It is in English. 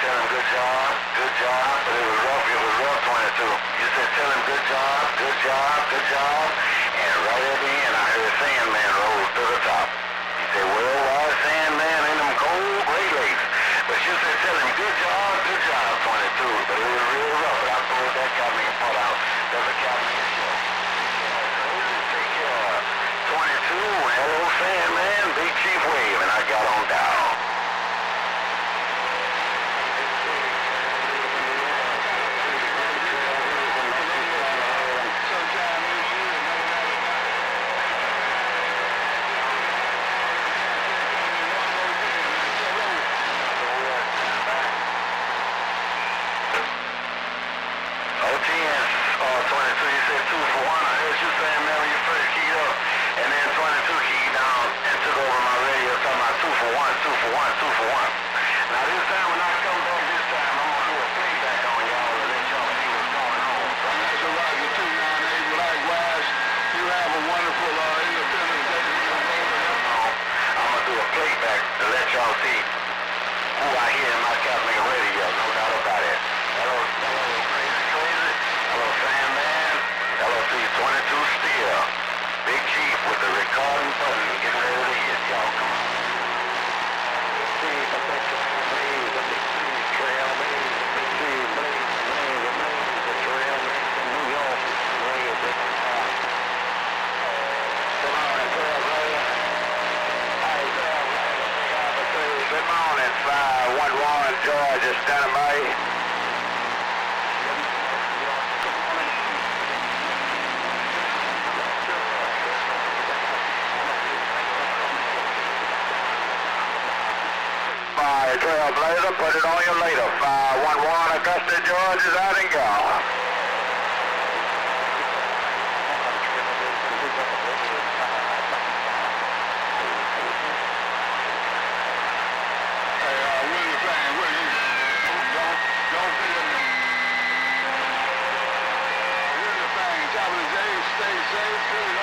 tell him good job, but it was rough 22. You said tell him good job, good job, and right at the end I heard Sandman roll to the top. He said, well, why Sandman in them cold Great Lakes? But you said tell him good job, 22, but it was real rough, but I pulled that Captain part out. That's a Captain show. Take care. 22, hello Sandman, Big Chief Wave, and I got on down. Georgia, standing by. 5 Trailblazer, put it on you later. 511 Augusta, Georgia's out and go. Stay safe.